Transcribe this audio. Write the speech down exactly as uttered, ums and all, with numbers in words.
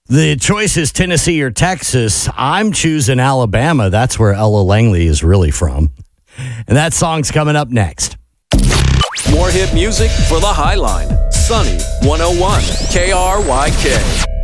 The choice is Tennessee or Texas. I'm choosing Alabama. That's where Ella Langley is really from. And that song's coming up next. More hit music for the Highline. Sunny one oh one K R Y K.